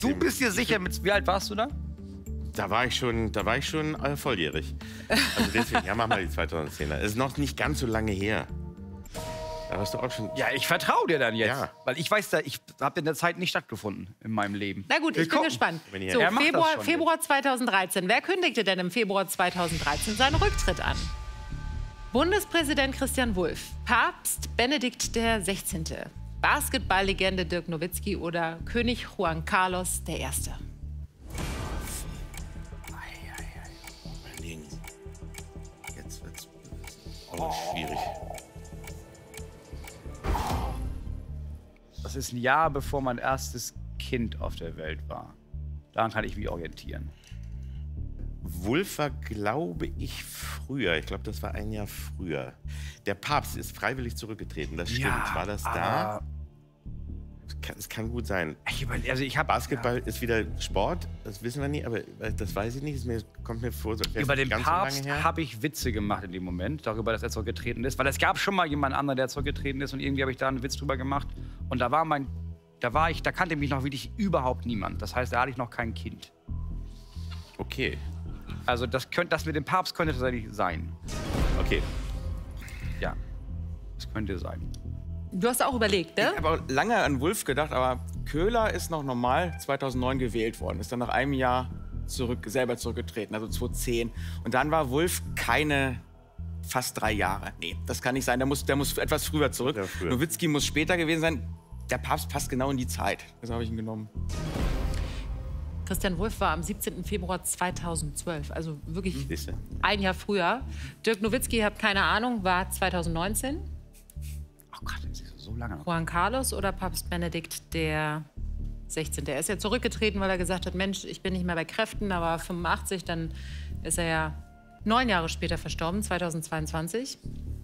Du bist dir sicher, wie alt warst du da? Da war ich schon volljährig. Also deswegen, ja, mach mal die 2010er. Es ist noch nicht ganz so lange her. Da warst du auch schon... Ja, ich vertraue dir dann jetzt. Ja. Weil ich weiß, ich habe in der Zeit nicht stattgefunden in meinem Leben. Na gut, ich bin gespannt. So, Februar 2013. Wer kündigte denn im Februar 2013 seinen Rücktritt an? Bundespräsident Christian Wulff, Papst Benedikt XVI., Basketballlegende Dirk Nowitzki oder König Juan Carlos I.? Jetzt wird's auch schwierig. Das ist ein Jahr, bevor mein erstes Kind auf der Welt war. Daran kann ich mich orientieren. Wulff war, glaube ich, früher. Ich glaube, das war ein Jahr früher. Der Papst ist freiwillig zurückgetreten, das stimmt. Ja, war das da? Es kann gut sein. Basketball ist wieder Sport, das wissen wir nicht, aber das weiß ich nicht. Kommt mir vor, so über den ganz Papst so lange her. habe ich Witze gemacht in dem Moment, darüber, dass er zurückgetreten ist. Weil es gab schon mal jemand anderen, der zurückgetreten ist und irgendwie habe ich da einen Witz drüber gemacht. Und da kannte mich noch wirklich überhaupt niemand. Das heißt, da hatte ich noch kein Kind. Okay. Also das mit dem Papst könnte tatsächlich sein. Okay. Ja, das könnte sein. Du hast auch überlegt, ne? Ich habe auch lange an Wulff gedacht, aber Köhler ist noch normal 2009 gewählt worden. Ist dann nach einem Jahr selber zurückgetreten, also 2010. Und dann war Wulff fast 3 Jahre. Nee, das kann nicht sein. Der muss etwas früher zurück. Ja, früher. Nowitzki muss später gewesen sein. Der Papst passt genau in die Zeit. Das habe ich ihn genommen. Christian Wulff war am 17. Februar 2012, also wirklich Siehste. ein Jahr früher. Dirk Nowitzki, habt keine Ahnung, war 2019. Oh Gott, das ist so lange noch. Juan Carlos oder Papst Benedikt der 16. Er ist ja zurückgetreten, weil er gesagt hat, Mensch, ich bin nicht mehr bei Kräften, aber 85, dann ist er ja 9 Jahre später verstorben, 2022.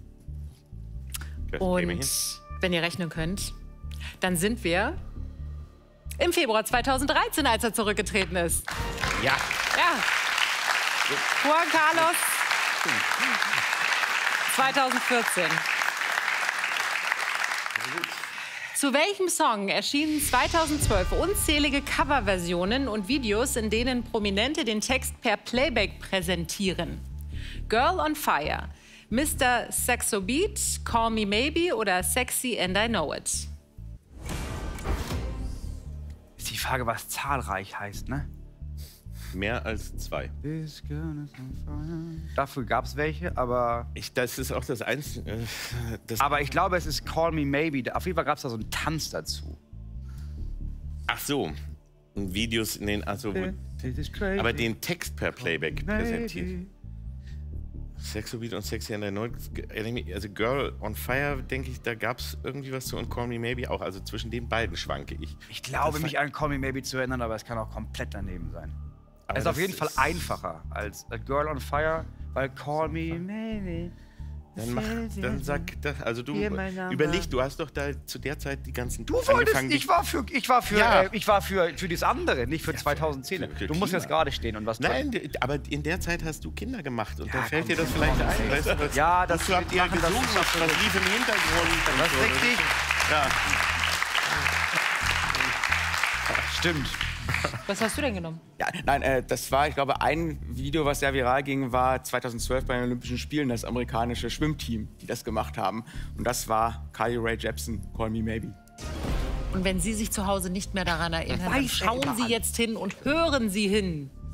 Und wenn ihr rechnen könnt, dann sind wir im Februar 2013, als er zurückgetreten ist. Ja. Ja. Juan Carlos 2014. Zu welchem Song erschienen 2012 unzählige Coverversionen und Videos, in denen Prominente den Text per Playback präsentieren? Girl on Fire, Mr. Saxo Beat, Call Me Maybe oder Sexy and I Know It? Ist die Frage, was zahlreich heißt, ne? Mehr als 2. Dafür gab es welche, aber... Das ist auch das Einzige. Aber ich glaube, es ist Call Me Maybe. Auf jeden Fall gab es da so einen Tanz dazu. Ach so. Videos in den... Also, aber den Text per Playback präsentiert. Sexo Beat und Sexy and I Know It. Also Girl on Fire, denke ich, da gab es irgendwie was zu und Call Me Maybe auch. Also zwischen den beiden schwanke ich. Ich glaube, mich an Call Me Maybe zu erinnern, aber es kann auch komplett daneben sein. Es ist auf jeden Fall einfacher als Girl on Fire, weil Call Me Maybe. Dann sag das. Also du überleg, du hast doch da zu der Zeit die ganzen. Du wolltest, ich war für das andere, nicht für 2010. Du musst jetzt gerade stehen und was. Nein, aber in der Zeit hast du Kinder gemacht und da fällt dir das vielleicht ein. Weißt du, was, ja, das habt ihr gesungen, was lief im Hintergrund. Das ist richtig. Ja. Stimmt. Was hast du denn genommen? Ja, nein, das war, ich glaube, ein Video, was sehr viral ging, war 2012 bei den Olympischen Spielen, das amerikanische Schwimmteam, die das gemacht haben. Und das war Carly Rae Jepsen, Call Me Maybe. Und wenn Sie sich zu Hause nicht mehr daran erinnern, dann schauen Sie jetzt hin und hören Sie hin.